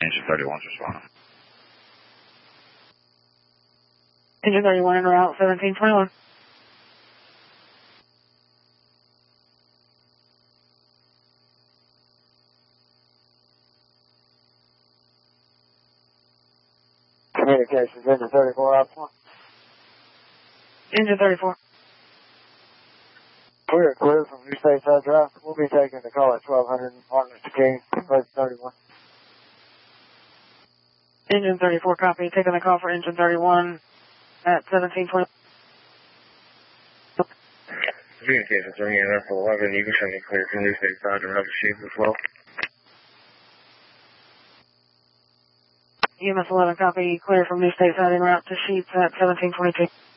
Engine 31's responding. Engine 31 en route, 1721. Communications, Engine 34, Ops 1. Engine 34. Clear from New Stateside Drive. We'll be taking the call at 1200 Martin Luther King, place 31. Engine 34, copy. Taking the call for Engine 31 at 1720. Communications, ringing in for 11. You can send me clear from New Stateside and other sheets as well. EMS 11, copy. Clear from New Stateside en route to Sheets at 1722.